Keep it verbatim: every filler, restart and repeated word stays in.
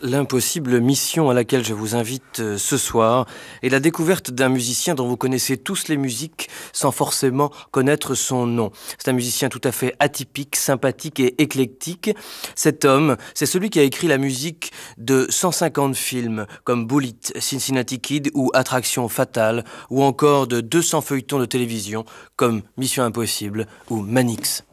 L'impossible mission à laquelle je vous invite euh, ce soir est la découverte d'un musicien dont vous connaissez tous les musiques sans forcément connaître son nom. C'est un musicien tout à fait atypique, sympathique et éclectique. Cet homme, c'est celui qui a écrit la musique de cent cinquante films comme Bullitt, Cincinnati Kid ou Attraction Fatale, ou encore de deux cents feuilletons de télévision comme Mission Impossible ou Manix.